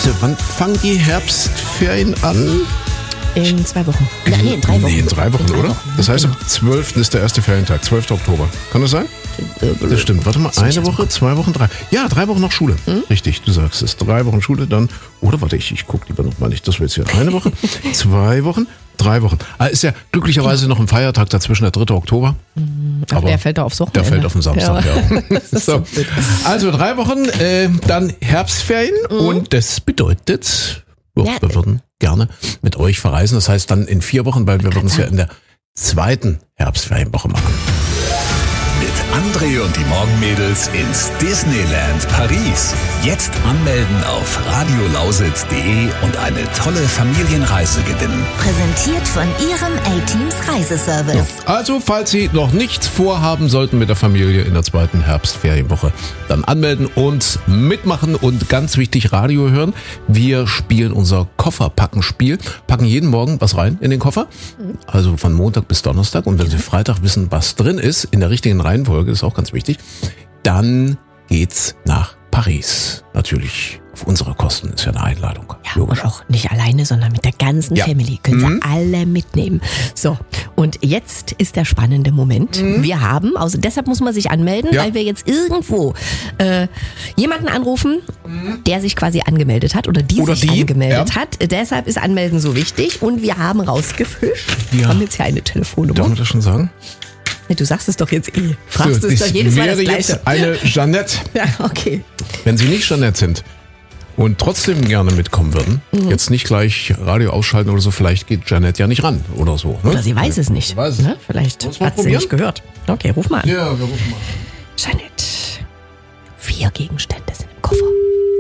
wann fangen die Herbstferien an? In 2 Wochen. Nee, in 3 Wochen. Nee, in 3 Wochen, oder? Das heißt, am 12. ist der erste Ferientag, 12. Oktober. Kann das sein? Das stimmt. Warte mal, 1 Woche, 2 Wochen, 3. Ja, 3 Wochen noch Schule. Richtig, du sagst es. 3 Wochen Schule, dann. Oder warte, ich gucke lieber noch mal nicht. Das wird jetzt hier 1 Woche, 2 Wochen, 3 Wochen. Ist ja glücklicherweise noch ein Feiertag dazwischen, der 3. Oktober. Aber der fällt da aufs Wochenende. Der fällt auf den Samstag, ja. So. Also 3 Wochen, dann Herbstferien. Und das bedeutet, wir würden gerne mit euch verreisen. Das heißt dann in 4 Wochen, weil wir würden es ja in der 2. Herbstferienwoche machen. Mit André und die Morgenmädels ins Disneyland Paris. Jetzt anmelden auf radiolausitz.de und eine tolle Familienreise gewinnen. Präsentiert von Ihrem A-Teams Reiseservice. Also, falls Sie noch nichts vorhaben sollten mit der Familie in der 2. Herbstferienwoche, dann anmelden und mitmachen und ganz wichtig Radio hören. Wir spielen unser Kofferpackenspiel, packen jeden Morgen was rein in den Koffer, also von Montag bis Donnerstag. Und wenn Sie Freitag wissen, was drin ist, in der richtigen Reihenfolge, ist auch ganz wichtig, dann geht's nach Paris. Natürlich auf unsere Kosten, ist ja eine Einladung. Ja, logisch. und auch nicht alleine, sondern mit der ganzen Family. Können Sie alle mitnehmen. So, und jetzt ist der spannende Moment. Wir haben, also deshalb muss man sich anmelden, weil wir jetzt irgendwo jemanden anrufen, der sich quasi angemeldet hat oder die sich angemeldet hat. Deshalb ist Anmelden so wichtig. Und wir haben rausgefischt. Wir haben jetzt hier eine Telefonnummer. Darf man das schon sagen? Du sagst es doch jetzt Fragst du es doch jedes Mal das Gleiche. Jetzt eine Jeanette. Ja, okay. Wenn Sie nicht Jeanette sind und trotzdem gerne mitkommen würden, jetzt nicht gleich Radio ausschalten oder so, vielleicht geht Jeanette ja nicht ran oder so. Ne? Oder sie weiß es nicht. Weiß es. Ne? Vielleicht hat sie nicht gehört. Okay, ruf mal an. Ja, wir rufen mal. Jeanette, 4 Gegenstände sind im Koffer.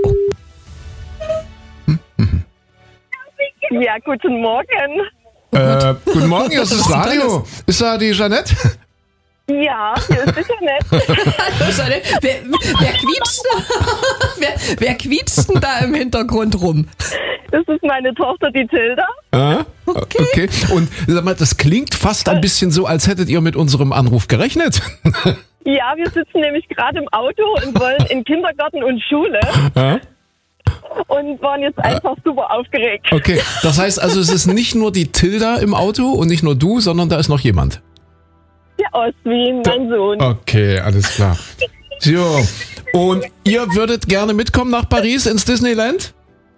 Ja, guten Morgen. Guten Morgen, hier ist das Radio. Ist da die Jeanette? Ja, hier ist sicher nett. Hallo Jeanette, wer quietscht da? wer quietscht denn da im Hintergrund rum? Das ist meine Tochter, die Tilda. Okay. Und sag mal, das klingt fast ein bisschen so, als hättet ihr mit unserem Anruf gerechnet. Ja, wir sitzen nämlich gerade im Auto und wollen in Kindergarten und Schule. Und waren jetzt einfach super aufgeregt. Okay, das heißt also, es ist nicht nur die Tilda im Auto und nicht nur du, sondern da ist noch jemand. Ja, Ostwien, mein Sohn. Okay, alles klar. So, und ihr würdet gerne mitkommen nach Paris ins Disneyland?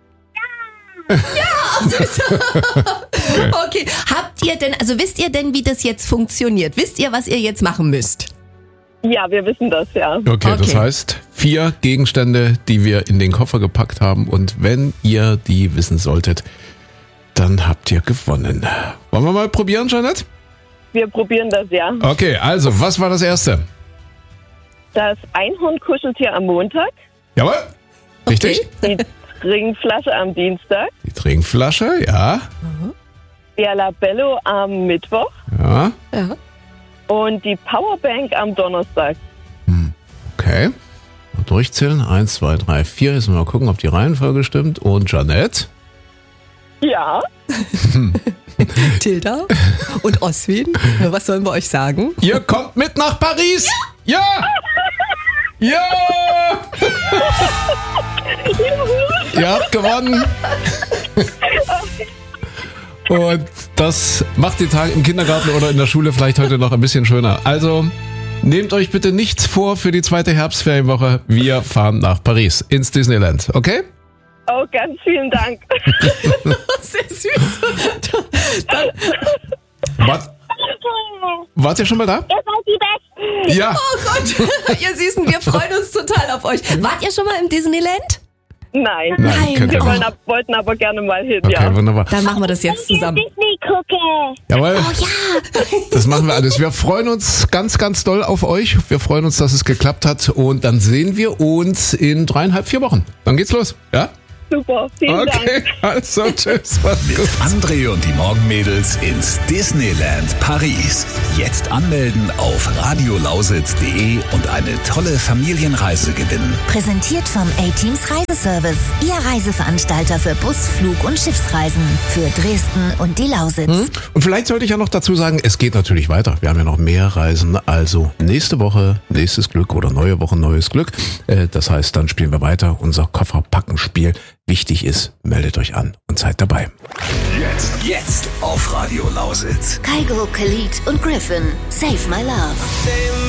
Okay, wisst ihr denn, wie das jetzt funktioniert? Wisst ihr, was ihr jetzt machen müsst? Ja, wir wissen das, ja. Okay, das heißt 4 Gegenstände, die wir in den Koffer gepackt haben. Und wenn ihr die wissen solltet, dann habt ihr gewonnen. Wollen wir mal probieren, Jeanette? Wir probieren das, ja. Okay, also, was war das erste? Das Einhorn-Kuscheltier am Montag. Jawohl, richtig. Die Trinkflasche am Dienstag. Die Trinkflasche, ja. Der Labello am Mittwoch. Ja. Und die Powerbank am Donnerstag. Okay. Mal durchzählen. 1, 2, 3, 4. Jetzt mal gucken, ob die Reihenfolge stimmt. Und Jeanette? Ja. Tilda und Oswin, was sollen wir euch sagen? Ihr kommt mit nach Paris! Ja! Ja! Ihr habt gewonnen! Und das macht den Tag im Kindergarten oder in der Schule vielleicht heute noch ein bisschen schöner. Also nehmt euch bitte nichts vor für die 2. Herbstferienwoche. Wir fahren nach Paris ins Disneyland, okay? Oh, ganz vielen Dank. Sehr süß. Wart ihr schon mal da? Ihr seid die Besten. Ja. Oh Gott, ihr Süßen, wir freuen uns total auf euch. Wart ihr schon mal im Disneyland? Nein. Könnt ihr Wir nicht. wollten aber gerne mal hin, Okay, ja. wunderbar. Dann machen wir das jetzt zusammen. Disney gucke. Jawohl. Oh ja. Das machen wir alles. Wir freuen uns ganz, ganz doll auf euch. Wir freuen uns, dass es geklappt hat. Und dann sehen wir uns in 3,5, 4 Wochen. Dann geht's los. Ja? Super, vielen Dank. Okay, also tschüss. Macht's Mit gut. André und die Morgenmädels ins Disneyland Paris. Jetzt anmelden auf radiolausitz.de und eine tolle Familienreise gewinnen. Präsentiert vom A-Teams Reiseservice. Ihr Reiseveranstalter für Bus-, Flug- und Schiffsreisen. Für Dresden und die Lausitz. Und vielleicht sollte ich ja noch dazu sagen, es geht natürlich weiter. Wir haben ja noch mehr Reisen. Also nächste Woche nächstes Glück oder neue Woche neues Glück. Das heißt, dann spielen wir weiter unser Kofferpackenspiel. wichtig ist, meldet euch an und seid dabei. Jetzt auf Radio Lausitz. Kygo, Khalid und Griffin. Save My Love.